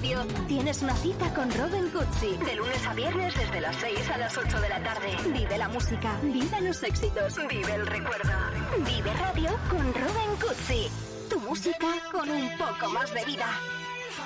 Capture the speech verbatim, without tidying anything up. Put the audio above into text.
Radio tienes una cita con Robin Cutsi. De lunes a viernes desde las seis a las ocho de la tarde. Vive la música, vive los éxitos, vive el recuerdo. Vive Radio con Robin Cutsi. Tu música con un poco más de vida.